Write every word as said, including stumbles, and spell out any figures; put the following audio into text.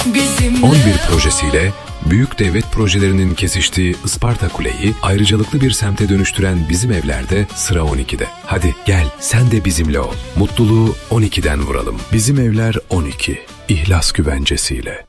on bir projesiyle büyük devlet projelerinin kesiştiği Isparta Kule'yi ayrıcalıklı bir semte dönüştüren Bizim Evler'de sıra on ikide. Hadi gel sen de bizimle ol. Mutluluğu on ikiden vuralım. Bizim Evler on iki. İhlas güvencesiyle.